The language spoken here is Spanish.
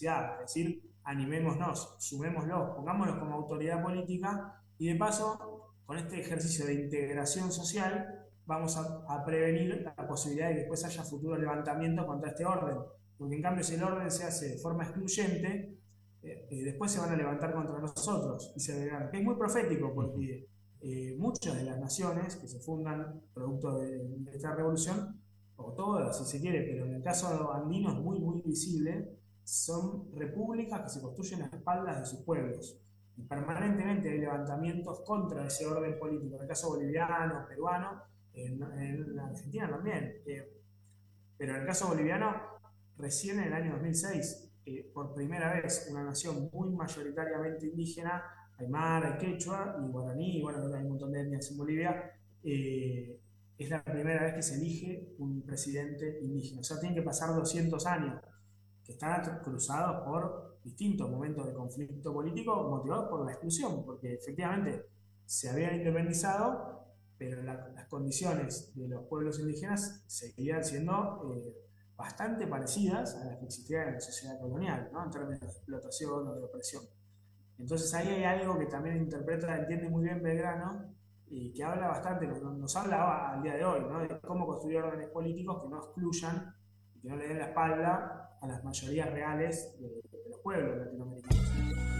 es decir, animémonos, sumémoslos, pongámonos como autoridad política y de paso, con este ejercicio de integración social, vamos a prevenir la posibilidad de que después haya futuro levantamiento contra este orden. Porque en cambio, si el orden se hace de forma excluyente, después se van a levantar contra nosotros. Y se verán, que es muy profético Ujú. porque muchas de las naciones que se fundan producto de esta revolución, o todas si se quiere, pero en el caso andino es muy, muy visible, son repúblicas que se construyen a espaldas de sus pueblos. Y permanentemente hay levantamientos contra ese orden político. En el caso boliviano, peruano, en Argentina también. Pero en el caso boliviano, recién en el año 2006, por primera vez, una nación muy mayoritariamente indígena, aymara, quechua y guaraní, y bueno, hay un montón de etnias en Bolivia, es la primera vez que se elige un presidente indígena. O sea, tienen que pasar 200 años, que están cruzados por distintos momentos de conflicto político motivados por la exclusión, porque efectivamente se habían independizado, pero las condiciones de los pueblos indígenas seguían siendo bastante parecidas a las que existían en la sociedad colonial, ¿no? En términos de explotación o de opresión. Entonces ahí hay algo que también interpreta, entiende muy bien Belgrano y que habla bastante, nos habla al día de hoy, ¿no? De cómo construir órdenes políticos que no excluyan y que no le den la espalda a las mayorías reales de los pueblos latinoamericanos.